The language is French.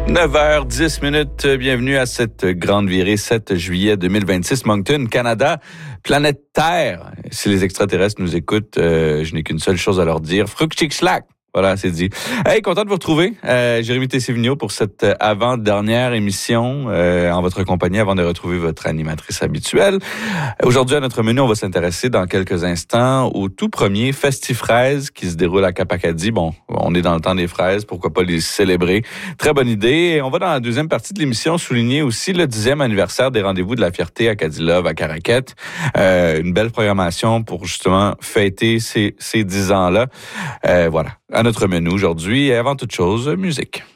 9h10, bienvenue à cette grande virée 7 juillet 2026, Moncton, Canada, planète Terre. Si les extraterrestres nous écoutent, je n'ai qu'une seule chose à leur dire, Fructixlac. Voilà, c'est dit. Hey, content de vous retrouver. Jérémy Tessé-Vigneault pour cette avant-dernière émission en votre compagnie avant de retrouver votre animatrice habituelle. Aujourd'hui, à notre menu, on va s'intéresser dans quelques instants au tout premier Festifraises qui se déroule à Cap-Acadie. Bon, on est dans le temps des fraises, pourquoi pas les célébrer. Très bonne idée. Et on va dans la deuxième partie de l'émission souligner aussi le 10e anniversaire des Rendez-vous de la Fierté Acadie Love à Caraquette. Une belle programmation pour justement fêter ces 10 ans-là. Voilà. À notre menu aujourd'hui, et avant toute chose, musique.